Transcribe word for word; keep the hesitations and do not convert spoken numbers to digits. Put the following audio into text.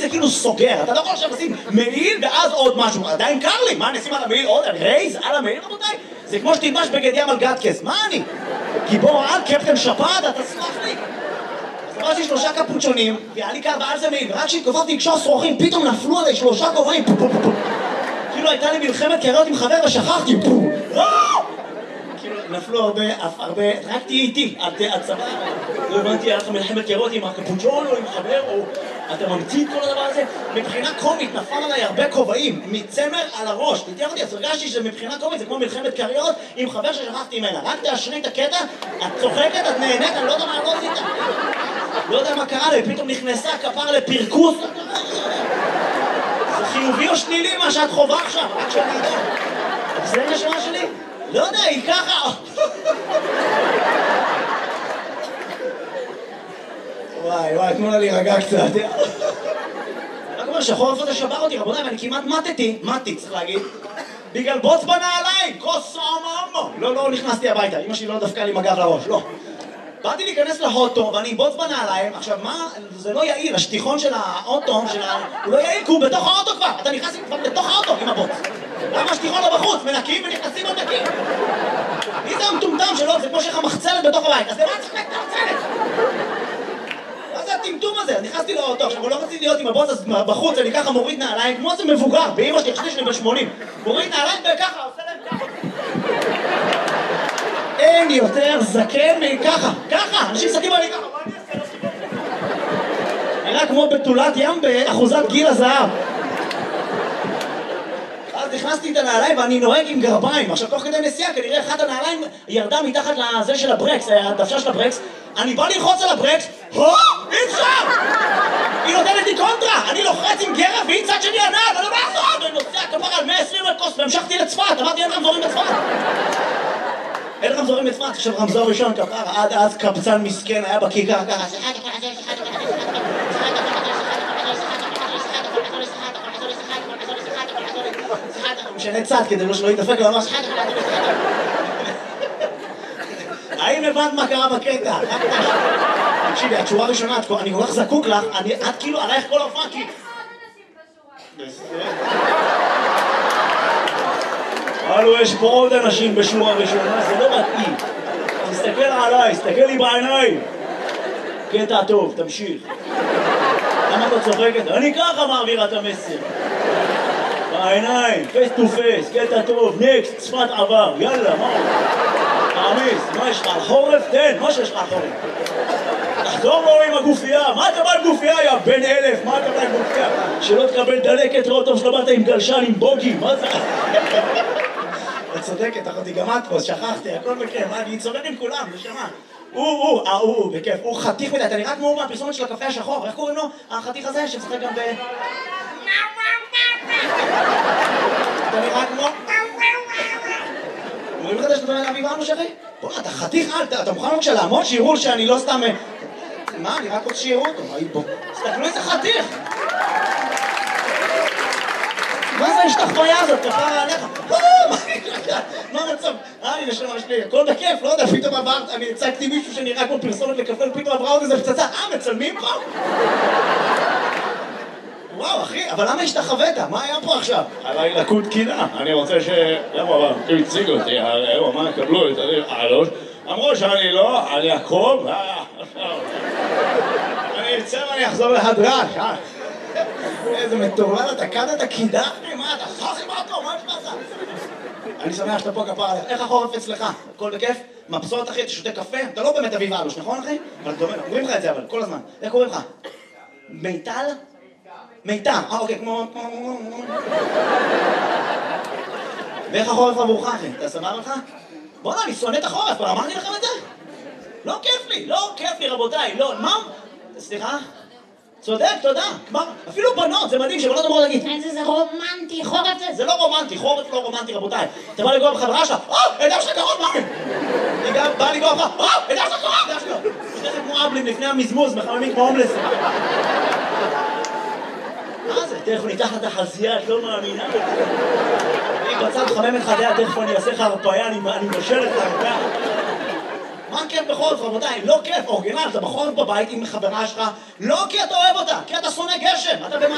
זה כאילו סוגר, אתה לא יכול עכשיו לשים מעיל ואז עוד משהו, עדיין קר לי, מה אני אשים על המעיל עוד, רייז על המעיל רבותיי? זה כמו שתלבש בגד ים על גטקס, מה אני? גיבור על קפטן שפעת, אתה סלח לי? אז אמרתי שלושה קפוצ'ונים, והיה לי קר ועל זה מעיל, ורק כשהתכופפתי לקשור שרוכים, פתאום נפלו עליי שלושה כובעים, כאילו הייתה לי מלחמת קריות עם חבר ושכחתי, כאילו נפלו הרבה, הרבה, רק תהיי איתי, את סבבה, לא הבנתי, היה לך מלחמת קריות עם הקפוצ'ון או עם חבר, או אתה ממציא את כל הדבר הזה, מבחינה קומית נפל עליי הרבה כובעים, מצמר על הראש, תתייח אותי, אז הרגשתי שמבחינה קומית זה כמו מלחמת קריות עם חבר ששכחתי ממנה, רק תאשרי את הקטע, את צוחקת, את נהנית, אני לא יודע מה לא עשית, לא יודע מה קרה לי, פתאום נכנסה כפר לפרקוס, זה חיובי או שלילי מה שאת חובה עכשיו, רק שאני יודע, זה נשמה שלי? לא יודע, היא ככה וואי וואי, תנו לה להירגע קצת רק אומר שהחורף הזה שבר אותי רבותיי ואני כמעט מתתי, מתי צריך להגיד בגלל בוץ בנעליים, כוס אממו לא, לא נכנסתי הביתה, אמא שלי לא דפקה לי מגב לראש, לא באתי להיכנס להוטו ואני בוץ בנעליים עכשיו מה, זה לא יעיל, השטיחון של האוטו של ה... הוא לא יעיל כי הוא בתוך האוטו כבר אתה נכנס כבר בתוך האוטו עם הבוץ למה השטיחון לא בחוץ? מנקים ונכנסים עוד נקים מי זה המטומטם שלו? זה כמו שיש לך מחצלת בתוך הבית אז למה צריך את המחצלת? מה זה הטמטום הזה? נכנסתי לאוטו עכשיו הוא לא רציתי להיות עם הבוץ אז בחוץ אני ככה מוריד נעליים כמו זה מבוגר באמא שלי חשבתי שאני בן שמונים מוריד נעליים וככה עושה להם ככה אין יותר זקן מככה, ככה, אנשים זקים עלי ככה, מה אני אעשה? נראה כמו בתולת ים באחוזת גיל הזהב. אז נכנסתי את הנעליים ואני נוהג עם גרביים, עכשיו תוך כדי נסיעה כנראה אחת הנעליים ירדה מתחת לזה של הברקס, הדוושה של הברקס, אני בא ללחוץ על הברקס, הו, אי אפשר! היא נותנת לי קונטרה, אני לוחץ עם גרב והיא צד שני הנעל, אני לא מעזור, ואני נוסע כפר על מאה ועשרים מטוס והמשכתי לצפת, אמרתי אין רמזורים לצפת. אין רמזורים לצפת, עכשיו רמזור ראשון כפר, עד אז קבצן מסכן היה בכיכר ככה משנה צד כדי שלא יתדפק לו ממש האם הבנת מה קרה בקטע? תקשיבי, התשורה הראשונה, אני כל כך זקוק לך, את כאילו עלייך כל ההופעה כי... הלו, יש פה עוד אנשים בשורה ראשונה, זה לא מתאים. תסתכל עליי, תסתכל לי בעיניים. קטע טוב, תמשיך. למה אתה צוחקת? אני ככה מעבירה את המסר. בעיניים, פייס טו פייס, קטע טוב, נקסט, צפת עבר, יאללה, מה? תעמיס, מה יש לך על חורף? תן, מה שיש לך על חורף? תחזור לו עם הגופייה, מה אתה בא עם גופייה, יא בן אלף? מה אתה בא עם גופייה? שלא תקבל דלקת, ראות טוב שלא באת עם גלשן, עם בוגי, מה זה? את צודקת, אחותי, גם את פה, שכחתי, הכל בכיף, אני צודק עם כולם, נשמה. הוא, הוא, אה, הוא, בכיף, הוא חתיך מדי, אתה נראה כמו מהפרסומת של הקפה השחור, איך קוראים לו? החתיך הזה שמשחק גם ב... אתה נראה כמו... אומרים לך שאתה נראה אביב אנוש אחי? בוא, אתה חתיך על, אתה מוכן בבקשה לעמוד שיראו שאני לא סתם... מה, אני רק רוצה שיראו אותו, בוא. תסתכלו איזה חתיך! מה זה השתחוויה הזאת? כפרה עליך? מה המצב? אה, אני נשמה שלי, הכל בכיף, לא יודע, פתאום עברת, אני הצגתי מישהו שנראה כמו פרסומת לקפה, ופתאום עברה עוד איזה פצצה, אה, מצלמים פה? וואו, אחי, אבל למה השתחווית? מה היה פה עכשיו? עליי לקות קינה, אני רוצה ש... למה, אבל, הוא הציג אותי, הוא אמר, קבלו את הראש, אמרו שאני לא, אני אקרוב, אני ארצה ואני אחזור להדרש, אה? איזה מטורלל, אתה קד את הקידה? מה, אתה חכי מה פה? מה יש לך? אני שמח שאתה פה כפר עליך. איך החורף אצלך? הכל בכיף? מבסוט אחי, אתה שותה קפה? אתה לא באמת אביב אלוש, נכון אחי? אבל אתה אומר, אומרים לך את זה אבל, כל הזמן. איך קוראים לך? מיטל? מיטל. אה, אוקיי, כמו... ואיך החורף עבורך אחי? אתה סבבה לך? בוא'נה, אני שונא את החורף, אבל אמרתי לכם את זה? לא כיף לי, לא כיף לי רבותיי, לא, מה? סליחה? צודק, תודה. כבר, אפילו בנות, זה מדהים שבנות אמרו להגיד איזה זה רומנטי, חורף זה, זה לא רומנטי, חורף לא רומנטי רבותיי. אתה בא לגוע בחברה שלך, אה, ידע שאתה קרוב, מה? אני גם בא לגוע בך, אה, ידע שאתה קרוב, ידע שאתה קרוב. יש לכם כמו אבלים לפני המזמוז, מחממים כמו הומלס. מה זה? תכף ניתח את החזייה, את לא מאמינה. אני בצד חמם את חדיה, תכף אני אעשה לך הרפאיה, אני משל את הרפאיה. מה כיף בחורף רבותיי? לא כיף, אורגינל, אתה בחורף בבית עם חברה שלך, לא כי אתה אוהב אותה, כי אתה שונא גשם, אתה